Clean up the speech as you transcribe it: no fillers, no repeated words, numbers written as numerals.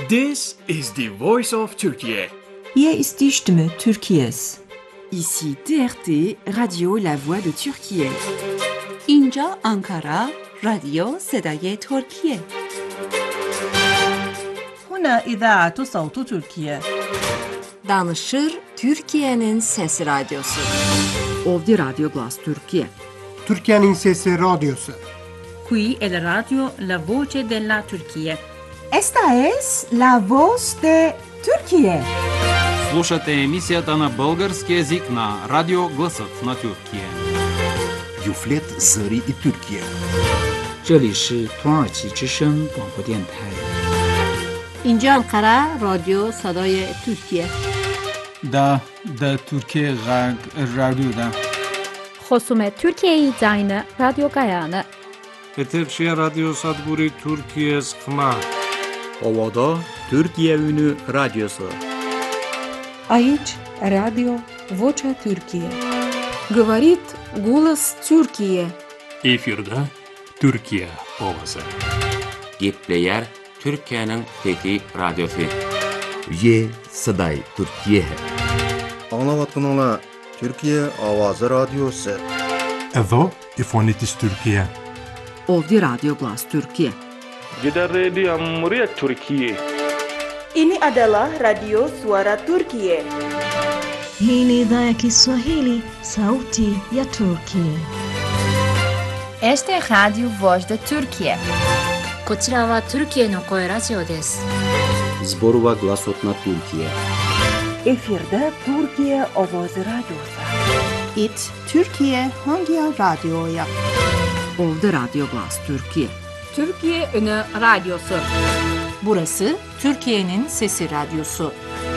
This is the voice of Turkey. Hier ist die Stimme Türkiye's. Ici TRT, Radio La Voix de Türkiye. اینجا آنکارا، رادیو صدای ترکیه. هنا إذاعة صوت تركيا. Danışır Türkiye'nin Sesi Radyosu. Ovdje Radio Glas Türkiye. Türkiye'nin Sesi Radyosu. Qui è la radio La Voce della Turchia. Esta es la voz de Türkiye. Слушате емисията на български език на Радио Гласът на Türkiye. Юфлет Зări и Türkiye. 这里是土耳其之声广播电台。 اینجا انقره رادیو صدای ترکیه. دا ترکیه غرب رادیو دا. خصوم ترکیه زاین رادیو گایانه. Eterşehir Radyo Sadburi Türkiye Sıkma. Ovada Türkiye Ünü Radyosu. Aici Radio Vocea Türkiye. Говорит голос Türkiye. Efirde Türkiye Ovası. Gepleyer Türkiye'nin Fethi Radyosu. Ye Saday Türkiye. Anlavatkanala Türkiye Avazı Radyosu. Evo İfonitis Türkiye. Ovdje Radio Glas Türkiye. Jeddah Radio Muryat Türkiye. Ini adalah Radio Suara Turkiye. Hii ni idhaa ya Kiswahili, Sauti ya Turkiye. Este es Radio Voz de Turkiye. こちらはトルキエの声ラジオです。 Zborova Glasot na Türkiye. Efirde Türkiye Ovozi Radyosu. It Türkiye hangi radyoya? Ovdje Radio Glas Türkiye. Türkiye Ünü Radyosu. Burası Türkiye'nin Sesi Radyosu.